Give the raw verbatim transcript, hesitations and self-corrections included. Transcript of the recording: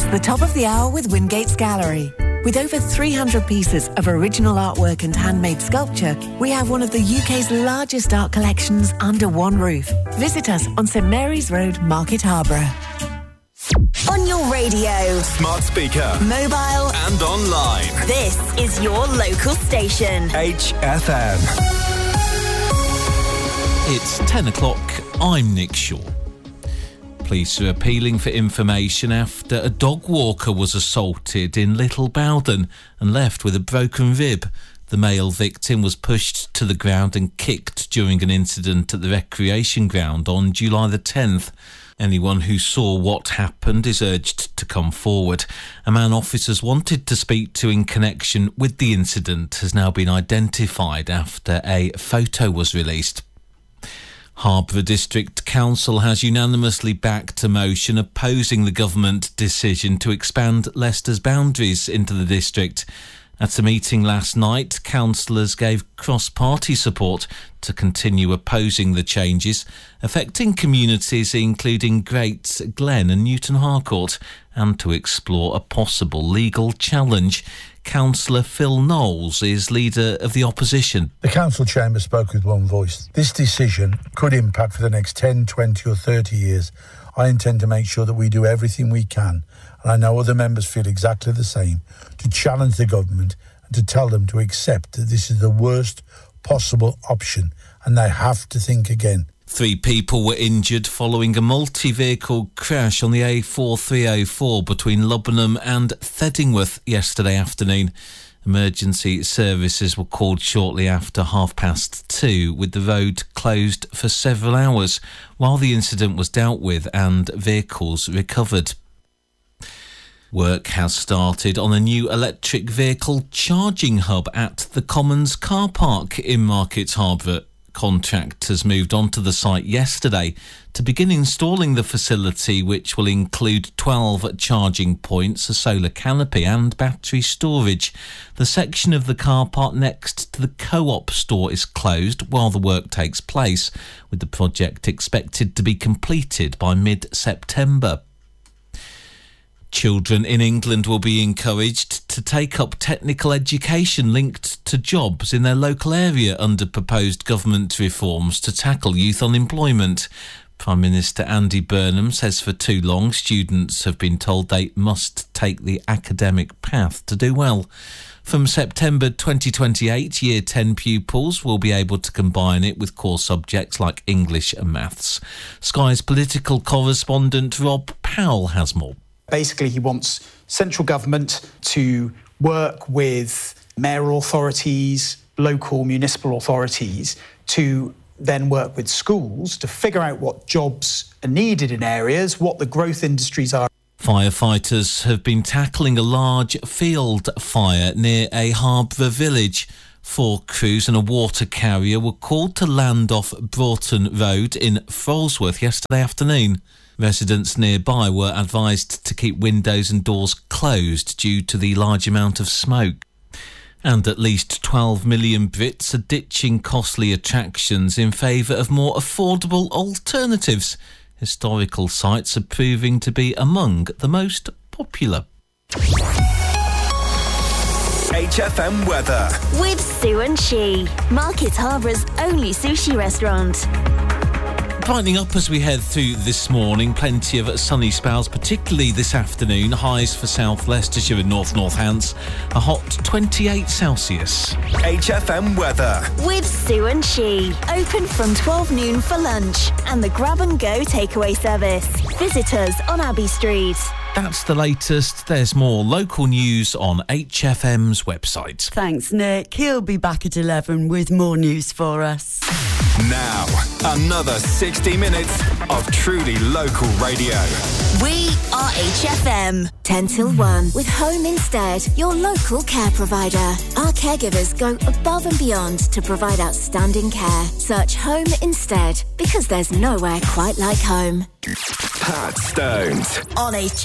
the top of the hour with Wingate's Gallery. With over three hundred pieces of original artwork and handmade sculpture, we have one of the U K's largest art collections under one roof. Visit us on St Mary's Road, Market Harborough. On your radio, smart speaker, mobile and online. This is your local station. H F M. It's ten o'clock. I'm Nick Shaw. Police are appealing for information after a dog walker was assaulted in Little Bowden and left with a broken rib. The male victim was pushed to the ground and kicked during an incident at the recreation ground on July the tenth. Anyone who saw what happened is urged to come forward. A man officers wanted to speak to in connection with the incident has now been identified after a photo was released. Harborough District Council has unanimously backed a motion opposing the government decision to expand Leicester's boundaries into the district. At a meeting last night, councillors gave cross-party support to continue opposing the changes, affecting communities including Great Glen and Newton Harcourt, and to explore a possible legal challenge. Councillor Phil Knowles is leader of the opposition. The council chamber spoke with one voice. This decision could impact for the next ten, twenty or thirty years. I intend to make sure that we do everything we can, and I know other members feel exactly the same, to challenge the government and to tell them to accept that this is the worst possible option and they have to think again. Three people were injured following a multi-vehicle crash on the A four three oh four between Lubbenham and Theddingworth yesterday afternoon. Emergency services were called shortly after half past two, with the road closed for several hours while the incident was dealt with and vehicles recovered. Work has started on a new electric vehicle charging hub at the Commons car park in Market Harborough. Contractors moved onto the site yesterday to begin installing the facility, which will include twelve charging points, a solar canopy and battery storage. The section of the car park next to the Co-op store is closed while the work takes place, with the project expected to be completed by mid-September. Children in England will be encouraged to take up technical education linked to jobs in their local area under proposed government reforms to tackle youth unemployment. Prime Minister Andy Burnham says for too long students have been told they must take the academic path to do well. From September twenty twenty-eight, Year ten pupils will be able to combine it with core subjects like English and maths. Sky's political correspondent Rob Powell has more. Basically, he wants central government to work with mayoral authorities, local municipal authorities, to then work with schools to figure out what jobs are needed in areas, what the growth industries are. Firefighters have been tackling a large field fire near a Harborough village. Four crews and a water carrier were called to land off Broughton Road in Frolsworth yesterday afternoon. Residents nearby were advised to keep windows and doors closed due to the large amount of smoke. And at least twelve million Brits are ditching costly attractions in favour of more affordable alternatives. Historical sites are proving to be among the most popular. H F M weather. With Sue and She, Market Harbour's only sushi restaurant. Brightening up as we head through this morning, plenty of sunny spells, particularly this afternoon. Highs for South Leicestershire and North Northants, a hot twenty-eight Celsius. H F M weather. With Sue and She, open from twelve noon for lunch and the grab and go takeaway service. Visit us on Abbey Street. That's the latest. There's more local news on H F M's website. Thanks, Nick. He'll be back at eleven with more news for us. Now, another sixty minutes of truly local radio. We are H F M. ten till one with Home Instead, your local care provider. Our caregivers go above and beyond to provide outstanding care. Search Home Instead, because there's nowhere quite like home. Pat Stones. On H